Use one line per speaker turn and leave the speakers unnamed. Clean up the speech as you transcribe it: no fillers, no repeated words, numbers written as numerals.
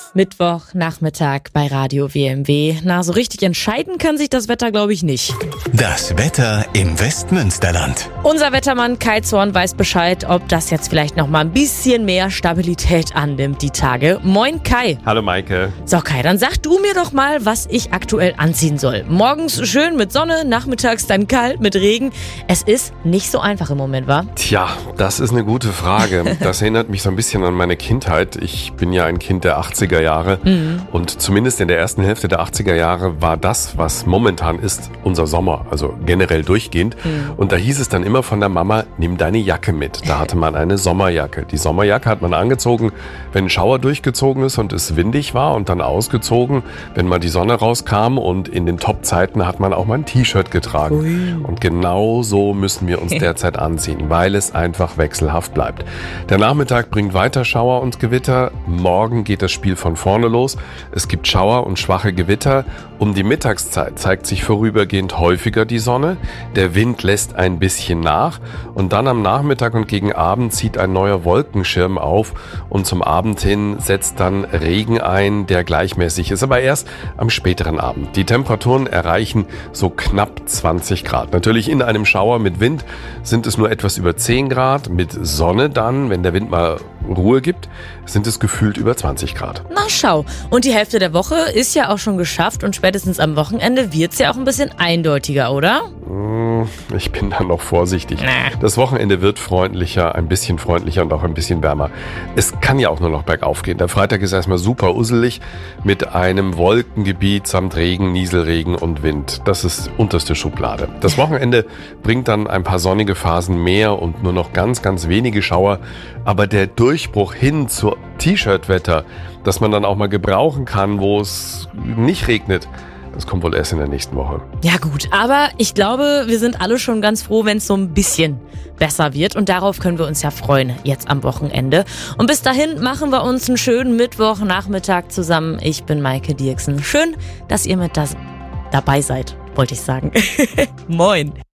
Mittwochnachmittag bei Radio WMW. So richtig entscheiden kann sich das Wetter, glaube ich, nicht.
Das Wetter im Westmünsterland.
Unser Wettermann Kai Zorn weiß Bescheid, ob das jetzt vielleicht noch mal ein bisschen mehr Stabilität annimmt die Tage. Moin Kai.
Hallo Maike.
So Kai, dann sag du mir doch mal, was ich aktuell anziehen soll. Morgens schön mit Sonne, nachmittags dann kalt mit Regen. Es ist nicht so einfach im Moment, wa?
Tja, das ist eine gute Frage. Das erinnert mich so ein bisschen an meine Kindheit. Ich bin ja ein Kind der 80er Jahre und zumindest in der ersten Hälfte der 80er Jahre war das, was momentan ist, unser Sommer, also generell durchgehend. Und da hieß es dann immer von der Mama, nimm deine Jacke mit. Da hatte man eine Sommerjacke. Die Sommerjacke hat man angezogen, wenn ein Schauer durchgezogen ist und es windig war, und dann ausgezogen, wenn mal die Sonne rauskam, und in den Top-Zeiten hat man auch mal ein T-Shirt getragen. Ui. Und genau so müssen wir uns derzeit anziehen, weil es einfach wechselhaft bleibt. Der Nachmittag bringt weiter Schauer und Gewitter. Morgen geht das Spiel von vorne los. Es gibt Schauer und schwache Gewitter. Um die Mittagszeit zeigt sich vorübergehend häufiger die Sonne. Der Wind lässt ein bisschen nach. Und dann am Nachmittag und gegen Abend zieht ein neuer Wolkenschirm auf. Und zum Abend hin setzt dann Regen ein, der gleichmäßig ist, aber erst am späteren Abend. Die Temperaturen erreichen so knapp 20 Grad. Natürlich in einem Schauer mit Wind sind es nur etwas über 10 Grad. Mit Sonne dann, wenn der Wind mal Ruhe gibt, sind es gefühlt über 20 Grad.
Na schau, und die Hälfte der Woche ist ja auch schon geschafft und spätestens am Wochenende wird's ja auch ein bisschen eindeutiger, oder?
Ich bin da noch vorsichtig. Das Wochenende wird freundlicher, ein bisschen freundlicher und auch ein bisschen wärmer. Es kann ja auch nur noch bergauf gehen. Der Freitag ist erstmal super usselig mit einem Wolkengebiet samt Regen, Nieselregen und Wind. Das ist unterste Schublade. Das Wochenende bringt dann ein paar sonnige Phasen mehr und nur noch ganz, ganz wenige Schauer. Aber der Durchbruch hin zur T-Shirt-Wetter, das man dann auch mal gebrauchen kann, wo es nicht regnet, das kommt wohl erst in der nächsten Woche.
Ja gut, aber ich glaube, wir sind alle schon ganz froh, wenn es so ein bisschen besser wird. Und darauf können wir uns ja freuen, jetzt am Wochenende. Und bis dahin machen wir uns einen schönen Mittwochnachmittag zusammen. Ich bin Maike Dirksen. Schön, dass ihr mit dabei seid, wollte ich sagen. Moin.